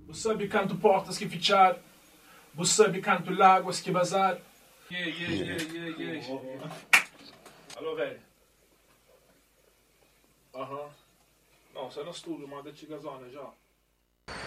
Você sabe quanto portas que fechar? Você sabe quanto láguas que vazar? Yeah. Alô, velho. Aham. Não, sai no estúdio, manda te gasona já.